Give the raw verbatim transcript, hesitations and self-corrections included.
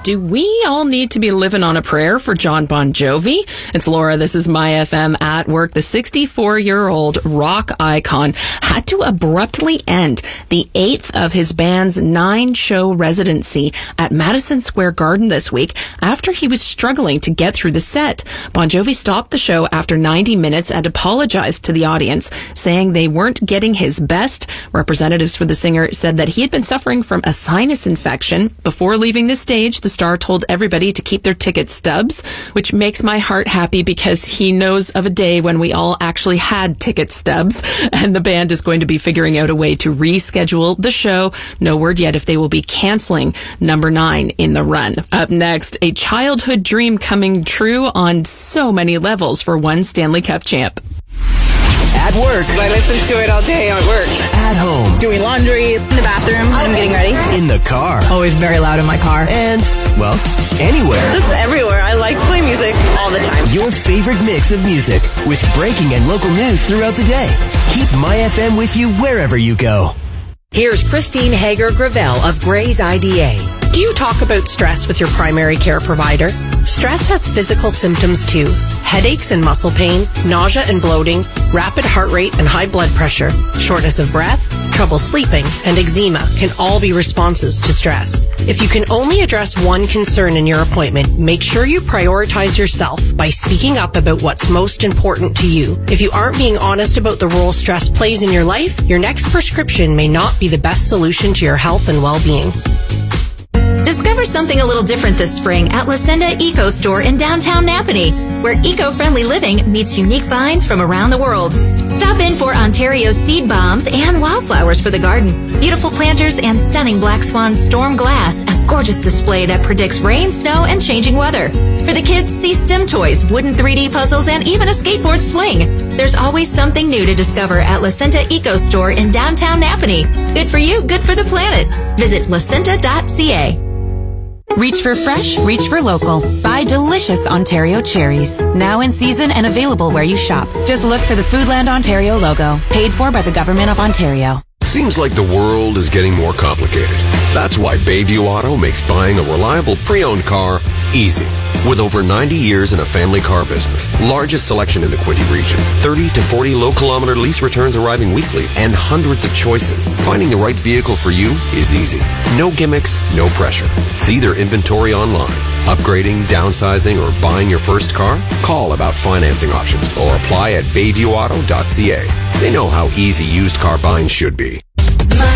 Do we all need to be living on a prayer for John Bon Jovi? It's Laura. This is My F M at Work. The sixty-four-year-old rock icon had to abruptly end the eighth of his band's nine-show residency at Madison Square Garden this week after he was struggling to get through the set. Bon Jovi stopped the show after ninety minutes and apologized to the audience, saying they weren't getting his best. Representatives for the singer said that he had been suffering from a sinus infection. Before leaving the stage, the star told everybody to keep their ticket stubs, which makes my heart happy because he knows of a day when we all actually had ticket stubs, and the band is going to be figuring out a way to reschedule the show. No word yet if they will be canceling number nine in the run. Up next, a childhood dream coming true on so many levels for one Stanley Cup champ. At work. I listen to it all day at work. At home. Doing laundry, in the bathroom when I'm getting ready. In the car. Always very loud in my car. And, well, anywhere. Just everywhere. I like to play music all the time. Your favorite mix of music with breaking and local news throughout the day. Keep My F M with you wherever you go. Here's Christine Hager-Gravel of Gray's I D A. Do you talk about stress with your primary care provider? Stress has physical symptoms too. Headaches and muscle pain, nausea and bloating, rapid heart rate and high blood pressure, shortness of breath, trouble sleeping, and eczema can all be responses to stress. If you can only address one concern in your appointment, make sure you prioritize yourself by speaking up about what's most important to you. If you aren't being honest about the role stress plays in your life, your next prescription may not be the best solution to your health and well-being. Discover something a little different this spring at Lucinda Eco Store in downtown Napanee, where eco-friendly living meets unique finds from around the world. Stop in for Ontario seed bombs and wildflowers for the garden, beautiful planters and stunning Black Swan storm glass, a gorgeous display that predicts rain, snow, and changing weather. For the kids, see STEM toys, wooden three D puzzles, and even a skateboard swing. There's always something new to discover at Lucinda Eco Store in downtown Napanee. Good for you, good for the planet. Visit lucinda dot c a. Reach for fresh, reach for local. Buy delicious Ontario cherries. Now in season and available where you shop. Just look for the Foodland Ontario logo. Paid for by the Government of Ontario. Seems like the world is getting more complicated. That's why Bayview Auto makes buying a reliable pre-owned car easy. With over ninety years in a family car business, largest selection in the Quinte region, thirty to forty low-kilometer lease returns arriving weekly, and hundreds of choices, finding the right vehicle for you is easy. No gimmicks, no pressure. See their inventory online. Upgrading, downsizing, or buying your first car? Call about financing options or apply at bayview auto dot c a. They know how easy used car buying should be.